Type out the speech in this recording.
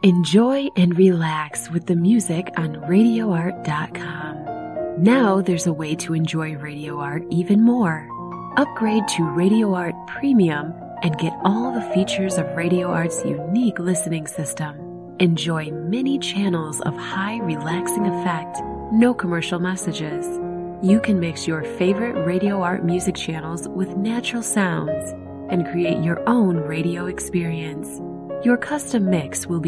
Enjoy and relax with the music on RadioArt.com. Now there's a way to enjoy Radio Art even more. Upgrade to Radio Art Premium and get all the features of Radio Art's unique listening system. Enjoy many channels of high relaxing effect, no commercial messages. You can mix your favorite Radio Art music channels with natural sounds and create your own radio experience. Your custom mix will be